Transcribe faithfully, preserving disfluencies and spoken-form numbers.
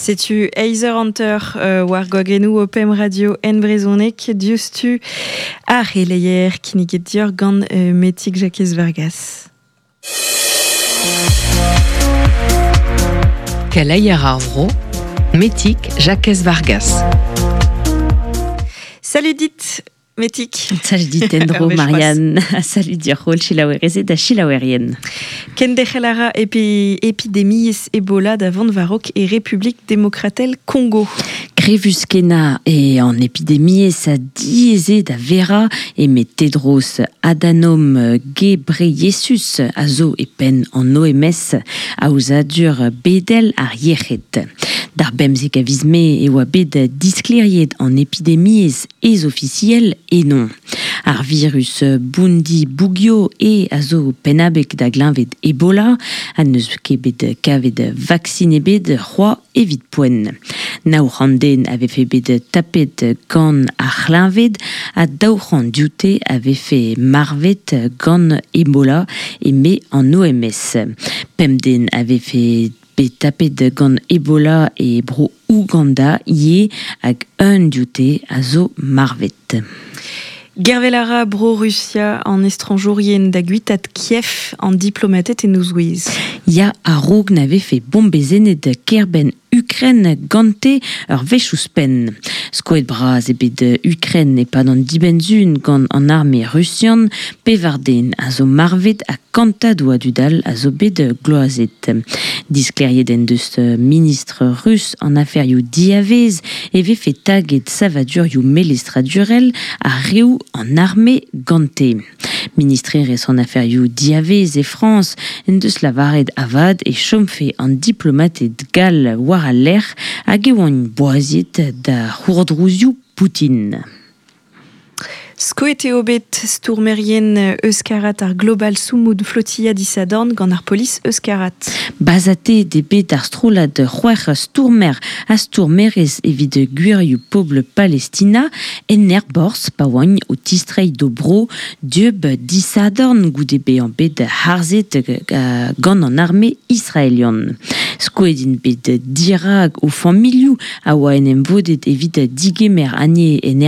C'est-tu Heiser Hunter euh, war gogenou opem radio en brezonek diustu ar eleier kiniget dior gant euh, metik Jacques Vargas. Kaleier ar vro, metik Jacques Vargas. Salut dit metik. Salut dit Endro Marianne. Salut dir rol chilawerese da chilawerien. Ken dechelara epi epidémies Ebola d'avant Varok et République démocratelle Congo. Grevus kena et en épidémie sa diésé da vera et met Tedros Adhanom Ghebreyesus azo et pen en O M S a usadur bedel ar yechet. Dar bemzek a vizme e oa bet discleriet en épidémies et officielles et non. Ar virus bundi bugio e azo penabek da glinvet Ebola, an eus kebet kavet vaccine bet roi evit poen. Nauranden avait fait bet tapet gant ar glinvet, a daouran dioute avait fait marvet gant Ebola et me en O M S. Pemden avait fait bet tapet gant Ebola et bro Ouganda ye hag un dioute a zo marvet. Gervelara bro Russia en estrangeourien da guitat Kiev en diplomatet et nouzouiz. Ya a rog n'avait fait bombezenet de Kerben Ukraine gante ur vechouspen. Skoet braz e bet Ukraine e pas dans dibenzun gant an armée russian pevarden a zo marvet a kanta doa dudal a zo bet gloazet. Discleriet en deus ministre russe en affaire you diavez e ve fait taget savadur you melestradurel a reu en armée gante. Ministre res en affaire you diavez e France en deus lavaret avad e chomfe en diplomatet gal war a l'air hag e oan boazit da c'hourdrouzioù Poutine. Skoet eo bet stourmerien euskarat ar global soumoud flotilla disadorn gant ar polis euskarat. Bazate de bet ar strolad c'hwec'h stourmer a stourmerez evit gwir you pobl Palestina en er borz pa oan o tistrei dobro dieub disadorn goude be an bet harzet uh, gant an armée israelian. Skoet in bet dirag o familioù a oa en emvodet evit digemer anie en